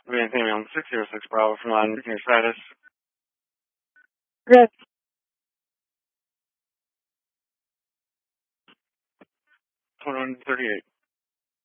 Maintain on 606 Bravo from line, your status. Good. 2138.